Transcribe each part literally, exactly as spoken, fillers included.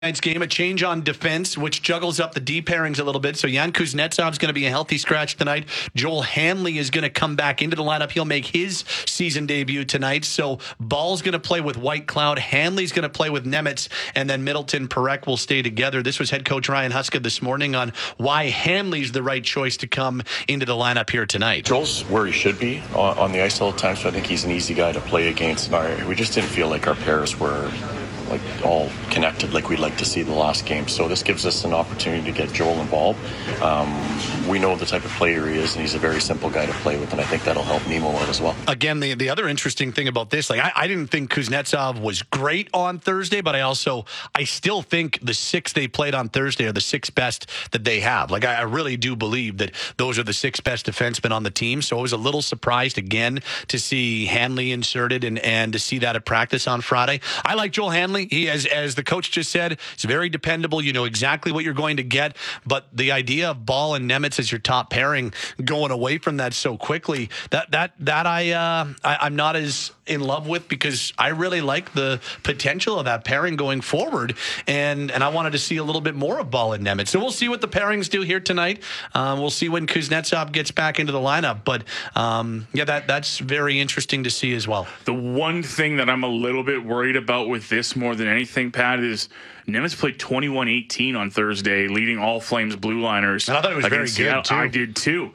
Tonight's game, a change on defense, which juggles up the D pairings a little bit. So Jan Kuznetsov's going to be a healthy scratch tonight. Joel Hanley is going to come back into the lineup. He'll make his season debut tonight. So Ball's going to play with White Cloud. Hanley's going to play with Nemitz. And then Middleton, Parekh will stay together. This was head coach Ryan Huska this morning on why Hanley's the right choice to come into the lineup here tonight. Joel's where he should be on, on the ice all the time, so I think he's an easy guy to play against. And our, we just didn't feel like our pairs were like all connected like we'd like to see the last game. So this gives us an opportunity to get Joel involved. Um, we know the type of player he is, and he's a very simple guy to play with, and I think that'll help Nemo out as well. Again, the, the other interesting thing about this, like I, I didn't think Kuznetsov was great on Thursday, but I also, I still think the six they played on Thursday are the six best that they have. Like I, I really do believe that those are the six best defensemen on the team. So I was a little surprised again to see Hanley inserted and, and to see that at practice on Friday. I like Joel Hanley. He, as as the coach just said, he's very dependable. You know exactly what you're going to get. But the idea of Ball and Nemitz as your top pairing, going away from that so quickly, that that that I, uh, I I'm not as in love with, because I really like the potential of that pairing going forward, and and I wanted to see a little bit more of Ball and Nemitz. So we'll see what the pairings do here tonight. Um, we'll see when Kuznetsov gets back into the lineup. But um, yeah, that that's very interesting to see as well. The one thing that I'm a little bit worried about with this more than anything, Pat, is Nemitz played twenty-one eighteen on Thursday, leading all Flames blue liners. And I thought it was very good, too. I did, too.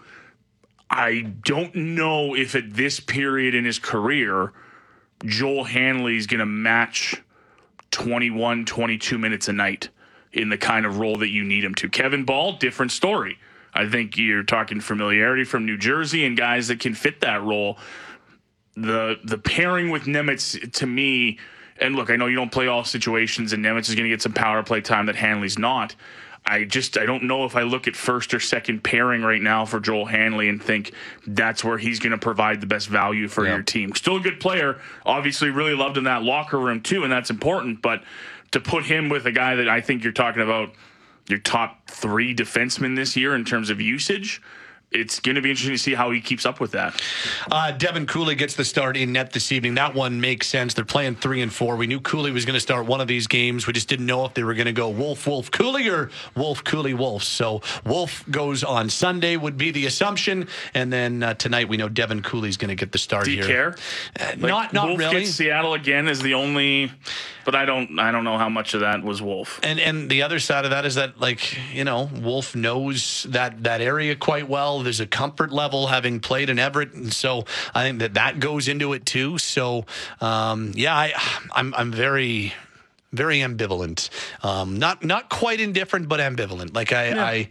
I don't know if at this period in his career, Joel Hanley is going to match twenty-one, twenty-two minutes a night in the kind of role that you need him to. Kevin Ball, different story. I think you're talking familiarity from New Jersey and guys that can fit that role. The the pairing with Nemitz, to me, and look, I know you don't play all situations, and Nemitz is going to get some power play time that Hanley's not. I just, I don't know if I look at first or second pairing right now for Joel Hanley and think that's where he's going to provide the best value for yeah. your team. Still a good player. Obviously really loved in that locker room too, and that's important. But to put him with a guy that I think you're talking about your top three defensemen this year in terms of usage, it's going to be interesting to see how he keeps up with that. Uh, Devin Cooley gets the start in net this evening. That one makes sense. They're playing three and four. We knew Cooley was going to start one of these games. We just didn't know if they were going to go Wolf, Wolf, Cooley or Wolf, Cooley, Wolf. So Wolf goes on Sunday would be the assumption. And then uh, tonight we know Devin Cooley's going to get the start Do you here. care? Uh, like not not Wolf really. Gets Seattle again is the only, but I don't I don't know how much of that was Wolf. And and the other side of that is that, like, you know, Wolf knows that, that area quite well. There's a comfort level having played in Everett, and so I think that that goes into it too. So um, yeah, I, I'm I'm very very ambivalent. Um, not not quite indifferent, but ambivalent. Like I yeah. I,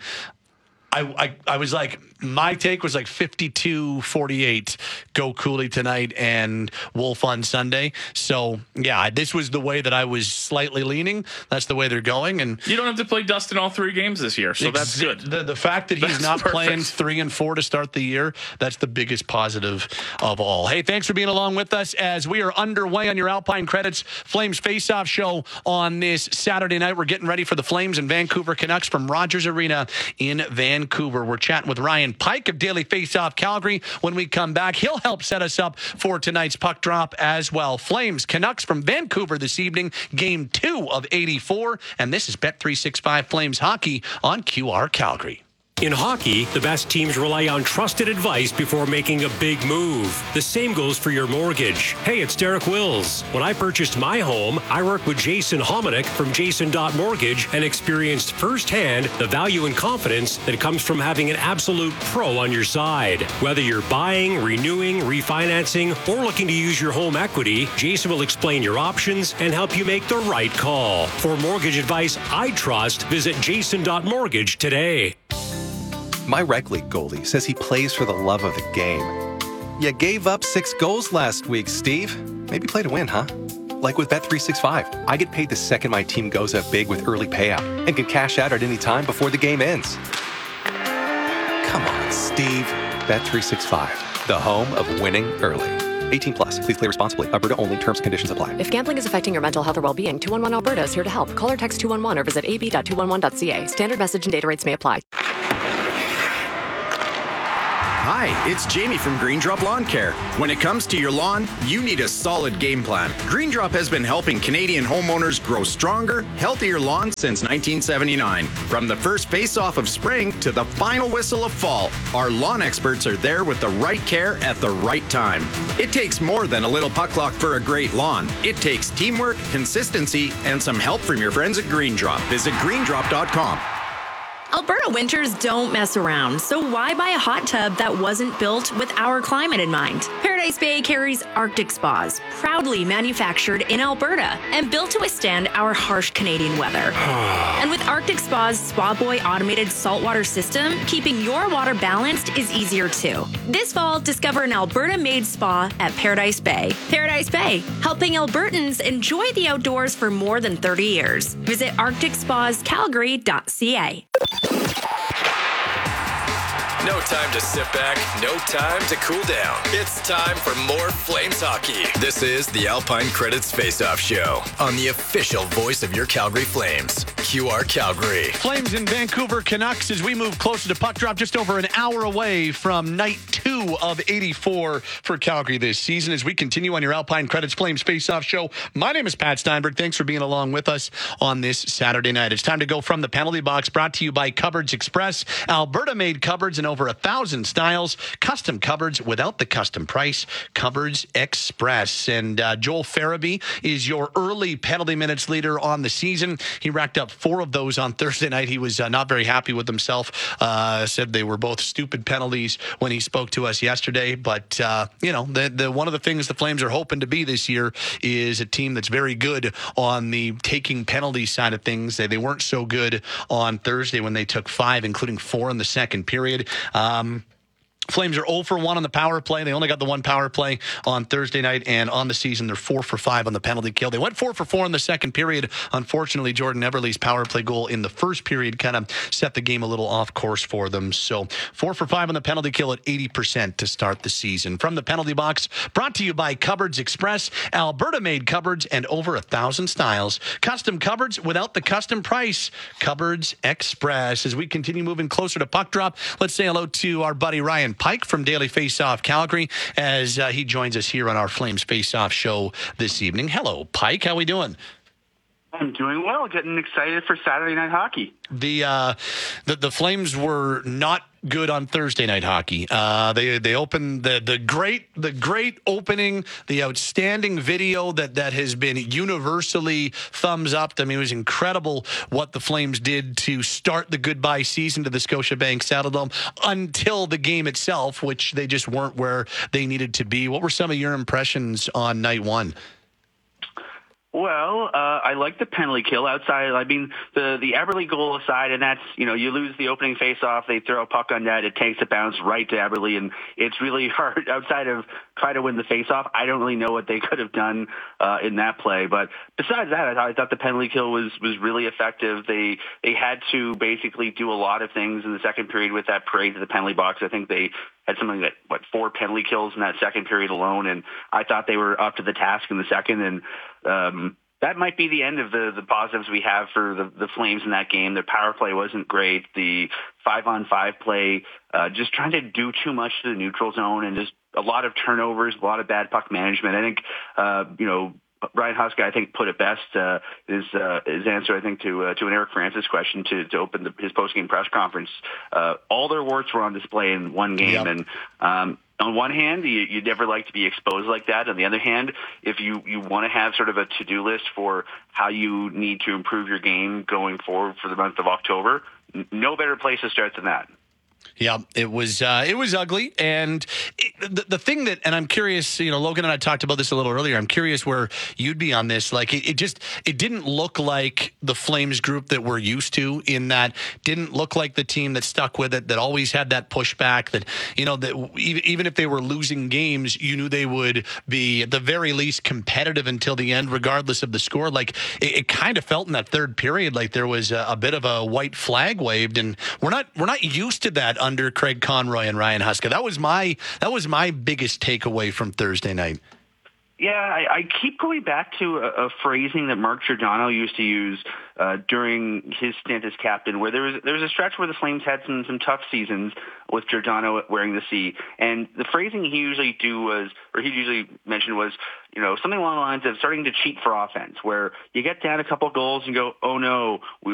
I I I was like, my take was like fifty-two forty-eight, go Cooley tonight and Wolf on Sunday. So, yeah, this was the way that I was slightly leaning. That's the way they're going. And you don't have to play Dustin all three games this year, so ex- that's good. The, the fact that he's that's not perfect. playing three and four to start the year, that's the biggest positive of all. Hey, thanks for being along with us as we are underway on your Alpine Credits Flames Face-Off show on this Saturday night. We're getting ready for the Flames and Vancouver Canucks from Rogers Arena in Vancouver. We're chatting with Ryan Pike of Daily Face-Off Calgary. When we come back, he'll help set us up for tonight's puck drop as well. Flames Canucks from Vancouver this evening, game two of eighty-four. And this is Bet three sixty-five Flames Hockey on Q R Calgary. In hockey, the best teams rely on trusted advice before making a big move. The same goes for your mortgage. Hey, it's Derek Wills. When I purchased my home, I worked with Jason Hominick from Jason dot Mortgage and experienced firsthand the value and confidence that comes from having an absolute pro on your side. Whether you're buying, renewing, refinancing, or looking to use your home equity, Jason will explain your options and help you make the right call. For mortgage advice I trust, visit Jason dot Mortgage today. My rec league goalie says he plays for the love of the game. You gave up six goals last week, Steve. Maybe play to win, huh? Like with Bet three sixty-five, I get paid the second my team goes up big with early payout and can cash out at any time before the game ends. Come on, Steve. Bet three sixty-five, the home of winning early. eighteen plus. Please play responsibly. Alberta only. Terms and conditions apply. If gambling is affecting your mental health or well-being, two one one Alberta is here to help. Call or text two one one or visit a b dot two one one dot c a. Standard message and data rates may apply. Hi, it's Jamie from Green Drop Lawn Care. When it comes to your lawn, you need a solid game plan. Green Drop has been helping Canadian homeowners grow stronger, healthier lawns since nineteen seventy-nine. From the first face-off of spring to the final whistle of fall, our lawn experts are there with the right care at the right time. It takes more than a little puck luck for a great lawn. It takes teamwork, consistency, and some help from your friends at Green Drop. Visit green drop dot com. Alberta winters don't mess around, so why buy a hot tub that wasn't built with our climate in mind? Paradise Bay carries Arctic Spas, proudly manufactured in Alberta and built to withstand our harsh Canadian weather. And with Arctic Spa's Spa Boy automated saltwater system, keeping your water balanced is easier too. This fall, discover an Alberta-made spa at Paradise Bay. Paradise Bay, helping Albertans enjoy the outdoors for more than thirty years. Visit arctic spas calgary dot c a. No time to sit back, no time to cool down. It's time for more Flames hockey. This is the Alpine Credits Face-Off Show on the official voice of your Calgary Flames, Q R Calgary. Flames in Vancouver Canucks as we move closer to puck drop, just over an hour away from night two of eighty-four for Calgary this season. As we continue on your Alpine Credits Flames Face-Off Show, my name is Pat Steinberg. Thanks for being along with us on this Saturday night. It's time to go from the penalty box, brought to you by Cupboards Express. Alberta-made cupboards in over a thousand styles, custom cupboards without the custom price. Cupboards Express. And uh, Joel Farabee is your early penalty minutes leader on the season. He racked up four of those on Thursday night. He was uh, not very happy with himself. Uh, said they were both stupid penalties when he spoke to us yesterday. But, uh, you know, the, the one of the things the Flames are hoping to be this year is a team that's very good on the taking penalty side of things. They, they weren't so good on Thursday when they took five, including four in the second period. Um, Flames are zero for one on the power play. They only got the one power play on Thursday night, and on the season, they're four for five on the penalty kill. They went four for four in the second period. Unfortunately, Jordan Everly's power play goal in the first period kind of set the game a little off course for them. So four for five on the penalty kill at eighty percent to start the season. From the penalty box, brought to you by Cupboards Express. Alberta-made cupboards and over a thousand styles. Custom cupboards without the custom price. Cupboards Express. As we continue moving closer to puck drop, let's say hello to our buddy Ryan Pike from Daily Faceoff Calgary as uh, he joins us here on our Flames Faceoff show this evening. Hello, Pike. How we doing? I'm doing well. Getting excited for Saturday night hockey. The uh, the, the Flames were not good on Thursday night hockey. Uh, they they opened the the great the great opening, the outstanding video that that has been universally thumbs up. I mean, it was incredible what the Flames did to start the goodbye season to the Scotiabank Saddledome until the game itself, which they just weren't where they needed to be. What were some of your impressions on night one? Well, uh, I like the penalty kill outside. I mean, the the Eberle goal aside, and that's, you know, you lose the opening face-off, they throw a puck on net, it takes a bounce right to Eberle, and it's really hard outside of try to win the face-off. I don't really know what they could have done uh, in that play. But besides that, I thought, I thought the penalty kill was, was really effective. They they had to basically do a lot of things in the second period with that parade to the penalty box. I think they had something like, what, four penalty kills in that second period alone, and I thought they were up to the task in the second, and um, that might be the end of the, the positives we have for the, the Flames in that game. Their power play wasn't great. The five-on-five play, uh, just trying to do too much to the neutral zone, and just a lot of turnovers, a lot of bad puck management. I think, uh, you know, Ryan Huska, I think, put it best, uh, his, uh, his answer, I think, to uh, to an Eric Francis question to, to open the, his post-game press conference. Uh, all their warts were on display in one game. Yep. And um, on one hand, you, you'd never like to be exposed like that. On the other hand, if you, you want to have sort of a to-do list for how you need to improve your game going forward for the month of October, n- no better place to start than that. Yeah, it was uh, it was ugly, and it, the the thing that, and I'm curious, you know, Logan and I talked about this a little earlier. I'm curious where you'd be on this. Like, it, it just it didn't look like the Flames group that we're used to. In that, didn't look like the team that stuck with it, that always had that pushback. That, you know, that even even if they were losing games, you knew they would be at the very least competitive until the end, regardless of the score. Like, it, it kind of felt in that third period like there was a, a bit of a white flag waved, and we're not we're not used to that under Craig Conroy and Ryan Huska. That was my that was my biggest takeaway from Thursday night. Yeah, I, I keep going back to a, a phrasing that Mark Giordano used to use uh, during his stint as captain, where there was there was a stretch where the Flames had some some tough seasons with Giordano wearing the C, and the phrasing he usually do was, or he usually mentioned was, you know, something along the lines of starting to cheat for offense, where you get down a couple goals and go, oh no, we